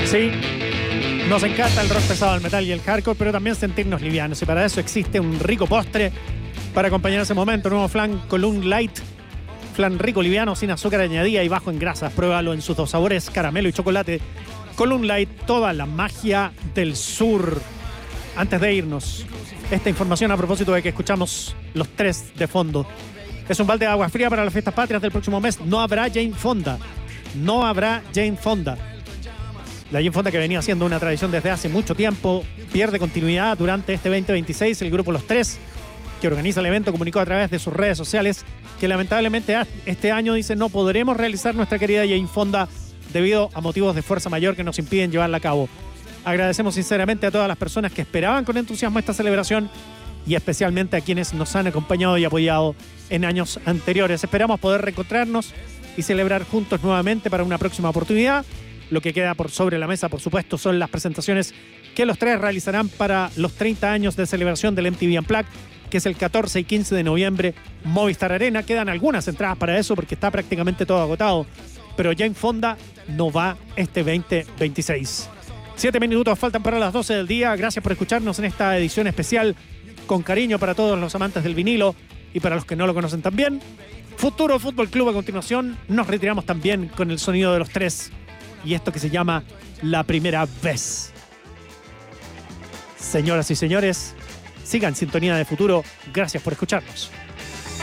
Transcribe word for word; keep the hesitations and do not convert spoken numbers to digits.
Sí, nos encanta el rock pesado, el metal y el hardcore, pero también sentirnos livianos. Y para eso existe un rico postre para acompañar ese momento. Nuevo flan Column Light. Flan rico, liviano, sin azúcar añadida y bajo en grasas. Pruébalo en sus dos sabores, caramelo y chocolate. Column Light, toda la magia del sur. Antes de irnos, esta información a propósito de que escuchamos los tres de fondo. Es un balde de agua fría para las fiestas patrias del próximo mes. No habrá Jane Fonda. No habrá Jane Fonda. La Jane Fonda, que venía siendo una tradición desde hace mucho tiempo, pierde continuidad durante este veinte veintiséis. El grupo Los Tres, que organiza el evento, comunicó a través de sus redes sociales que lamentablemente este año, dice, no podremos realizar nuestra querida Jane Fonda debido a motivos de fuerza mayor que nos impiden llevarla a cabo. Agradecemos sinceramente a todas las personas que esperaban con entusiasmo esta celebración y especialmente a quienes nos han acompañado y apoyado en años anteriores. Esperamos poder reencontrarnos y celebrar juntos nuevamente para una próxima oportunidad. Lo que queda por sobre la mesa, por supuesto, son las presentaciones que Los Tres realizarán para los treinta años de celebración del M T V Unplugged, que es el catorce y quince de noviembre, Movistar Arena. Quedan algunas entradas para eso porque está prácticamente todo agotado. Pero Jane Fonda no va este veinte veintiséis. Siete minutos faltan para las doce del día. Gracias por escucharnos en esta edición especial, con cariño para todos los amantes del vinilo y para los que no lo conocen también. Futuro Fútbol Club a continuación. Nos retiramos también con el sonido de Los Tres y esto que se llama La Primera Vez. Señoras y señores, sigan en sintonía de Futuro. Gracias por escucharnos.